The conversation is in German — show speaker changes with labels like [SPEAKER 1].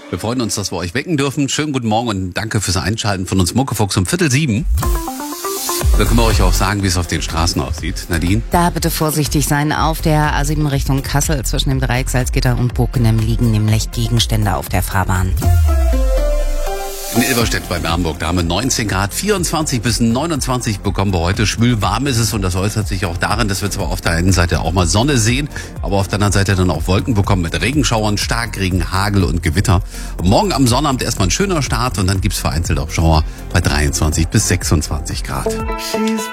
[SPEAKER 1] Wir freuen uns, dass wir euch wecken dürfen. Schönen guten Morgen und danke fürs Einschalten von uns Muckefuchs um 6:45. Da können wir euch auch sagen, wie es auf den Straßen aussieht. Nadine?
[SPEAKER 2] Da bitte vorsichtig sein. Auf der A7 Richtung Kassel zwischen dem Dreieck Salzgitter und Bockenem liegen nämlich Gegenstände auf der Fahrbahn.
[SPEAKER 1] In Ilberstedt bei Bernburg, da haben wir 19 Grad, 24 bis 29 bekommen wir heute. Schwül warm ist es und das äußert sich auch darin, dass wir zwar auf der einen Seite auch mal Sonne sehen, aber auf der anderen Seite dann auch Wolken bekommen mit Regenschauern, Starkregen, Hagel und Gewitter. Und morgen am Sonnabend erstmal ein schöner Start und dann gibt's vereinzelt auch Schauer bei 23 bis 26 Grad.